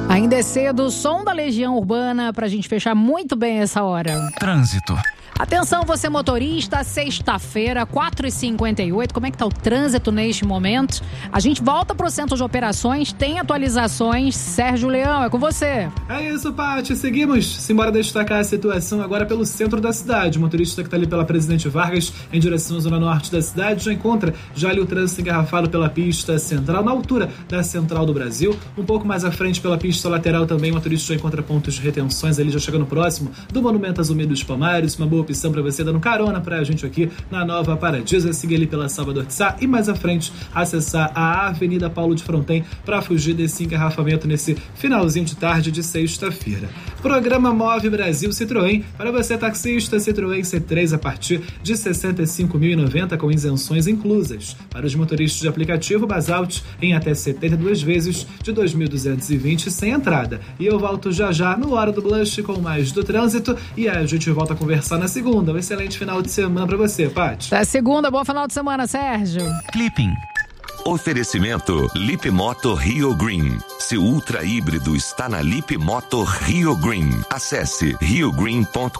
Ainda é cedo, som da Legião Urbana pra gente fechar muito bem essa hora. Trânsito. Atenção, você motorista, sexta-feira, 4h58, como é que tá o trânsito neste momento? A gente volta pro centro de operações, tem atualizações. Sérgio Leão, é com você. É isso, Paty, seguimos. Simbora destacar a situação agora pelo centro da cidade. O motorista que tá ali pela Presidente Vargas, em direção à zona norte da cidade, já ali o trânsito engarrafado pela pista central, na altura da Central do Brasil. Um pouco mais à frente, pela pista lateral também, o motorista já encontra pontos de retenções ali, já chegando próximo do Monumento Azumir dos Palmares. Uma boa opção para você, dando carona pra gente aqui na Nova Paradiso, seguir ali pela Salvador de Sá e mais à frente acessar a Avenida Paulo de Fronten para fugir desse engarrafamento nesse finalzinho de tarde de sexta-feira. Programa Move Brasil Citroën, para você taxista, Citroën C3 a partir de R$ 65.090 com isenções inclusas. Para os motoristas de aplicativo, Basalt em até 72 vezes de 2.220 sem entrada. E eu volto já no Hora do Blush com mais do trânsito e a gente volta a conversar na segunda. Um excelente final de semana pra você, Paty. Até segunda, bom final de semana, Sérgio. Clipping. Oferecimento Lip Moto Rio Green. Seu ultra híbrido está na Lip Moto Rio Green. Acesse riogreen.com.br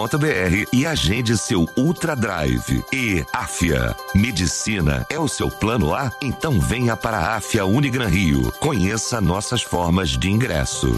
e agende seu Ultra Drive. E Afia. Medicina é o seu plano A? Então venha para a Afia Unigran Rio. Conheça nossas formas de ingresso.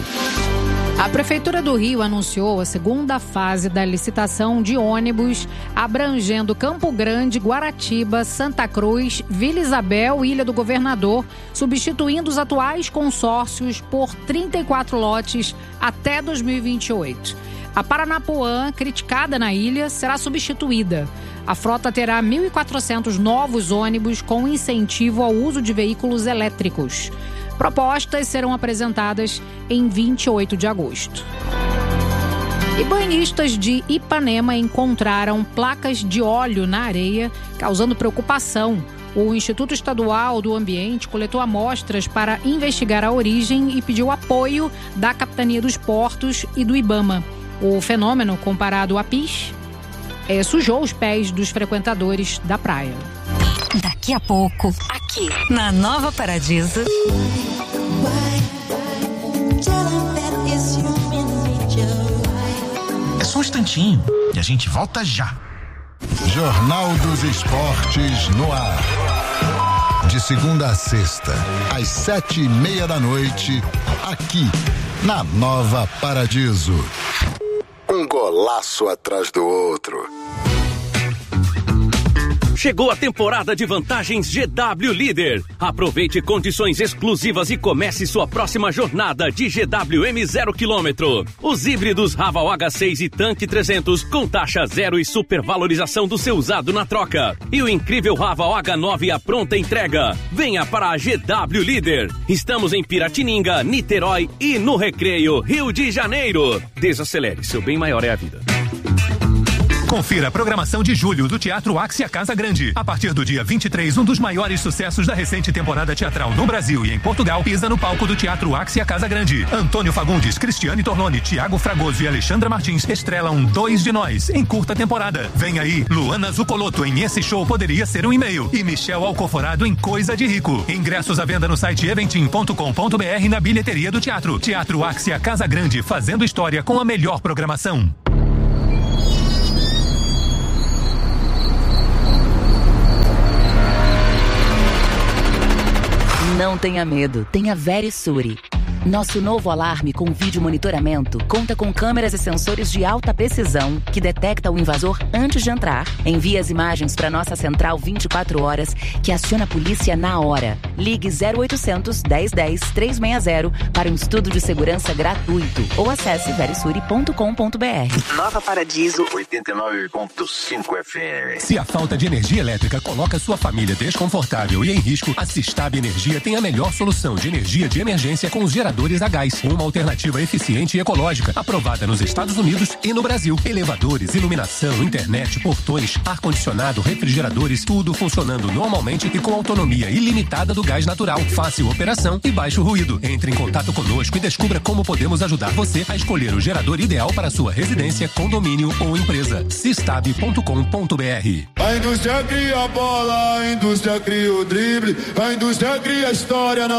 A Prefeitura do Rio anunciou a segunda fase da licitação de ônibus abrangendo Campo Grande, Guaratiba, Santa Cruz, Vila Isabel e Ilha do Governador, substituindo os atuais consórcios por 34 lotes até 2028. A Paranapuã, criticada na ilha, será substituída. A frota terá 1.400 novos ônibus com incentivo ao uso de veículos elétricos. Propostas serão apresentadas em 28 de agosto. E banhistas de Ipanema encontraram placas de óleo na areia, causando preocupação. O Instituto Estadual do Ambiente coletou amostras para investigar a origem e pediu apoio da Capitania dos Portos e do Ibama. O fenômeno, comparado a pis, sujou os pés dos frequentadores da praia. Daqui a pouco, aqui na Nova Paradiso. É só um instantinho e a gente volta já. Jornal dos Esportes no ar. De segunda a sexta, às 7:30 da noite, aqui na Nova Paradiso. Um golaço atrás do outro. Chegou a temporada de vantagens GW Líder. Aproveite condições exclusivas e comece sua próxima jornada de GWM 0 km. Os híbridos Raval H6 e Tanque 300 com taxa zero e supervalorização do seu usado na troca. E o incrível Raval H9 à pronta entrega. Venha para a GW Líder. Estamos em Piratininga, Niterói e no Recreio, Rio de Janeiro. Desacelere, seu bem maior é a vida. Confira a programação de julho do Teatro Axia Casa Grande. A partir do dia 23, um dos maiores sucessos da recente temporada teatral no Brasil e em Portugal pisa no palco do Teatro Axia Casa Grande. Antônio Fagundes, Cristiane Torlone, Tiago Fragoso e Alexandra Martins estrelam Dois de Nós em curta temporada. Vem aí Luana Zucoloto em Esse Show Poderia Ser um E-mail e Michel Alcoforado em Coisa de Rico. Ingressos à venda no site eventim.com.br e na bilheteria do teatro. Teatro Axia Casa Grande, fazendo história com a melhor programação. Não tenha medo, tenha Verisure. Nosso novo alarme com vídeo monitoramento conta com câmeras e sensores de alta precisão que detecta o invasor antes de entrar. Envia as imagens para nossa central 24 horas que aciona a polícia na hora. Ligue 0800 1010 360 para um estudo de segurança gratuito ou acesse verisure.com.br. Nova Paradiso 89.5 FM. Se a falta de energia elétrica coloca sua família desconfortável e em risco, a Sistab Energia tem a melhor solução de energia de emergência com os geradores a gás. Uma alternativa eficiente e ecológica, aprovada nos Estados Unidos e no Brasil. Elevadores, iluminação, internet, portões, ar-condicionado, refrigeradores, tudo funcionando normalmente e com autonomia ilimitada do gás natural. Fácil operação e baixo ruído. Entre em contato conosco e descubra como podemos ajudar você a escolher o gerador ideal para sua residência, condomínio ou empresa. Sistab.com.br. A indústria cria a bola, a indústria cria o drible, a indústria cria a história.